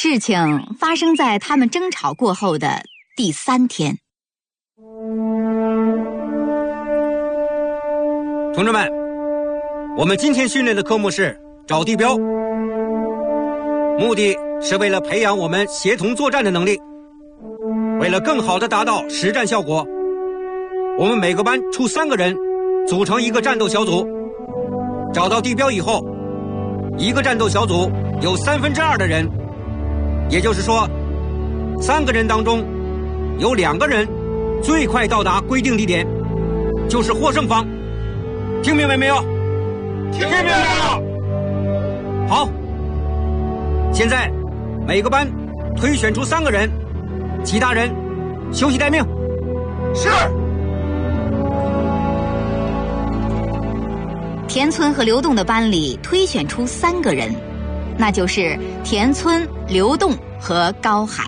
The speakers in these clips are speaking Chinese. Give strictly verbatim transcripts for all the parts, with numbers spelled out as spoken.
事情发生在他们争吵过后的第三天。 同志们，我们今天训练的科目是找地标，目的是为了培养我们协同作战的能力。为了更好地达到实战效果，我们每个班出三个人，组成一个战斗小组。找到地标以后，一个战斗小组有三分之二的人，也就是说，三个人当中有两个人最快到达规定地点，就是获胜方。听明白没有？ 听明白了。 好，现在每个班推选出三个人，其他人休息待命。 是。 田村和刘栋的班里推选出三个人，那就是田村、刘栋和高海。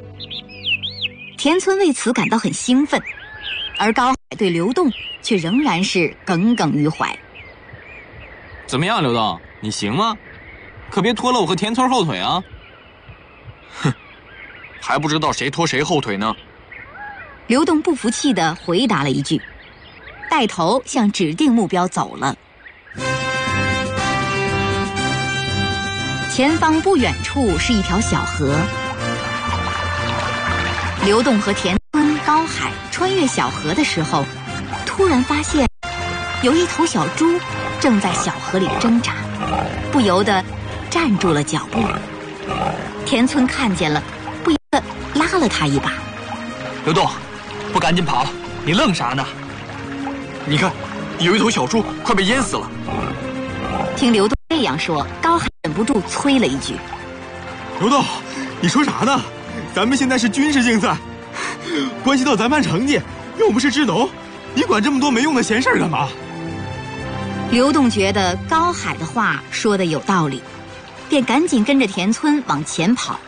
田村为此感到很兴奋，而高海对刘栋却仍然是耿耿于怀。 怎么样，刘栋，你行吗？可别拖了我和田村后腿啊！ 哼，还不知道谁拖谁后腿呢。 刘栋不服气地回答了一句，带头向指定目标走了。前方不远处是一条小河，刘栋和田村、高海穿越小河的时候，突然发现有一头小猪正在小河里挣扎，不由得站住了脚步。田村看见了，不由得拉了他一把。 刘栋，不赶紧跑，你愣啥呢？你看，有一头小猪快被淹死了。 听刘栋这样说，高海忍不住催了一句： 刘栋，你说啥呢？咱们现在是军事竞赛，关系到咱班成绩，又不是支农，你管这么多没用的闲事干嘛？ 刘栋觉得高海的话说的有道理，便赶紧跟着田村往前跑。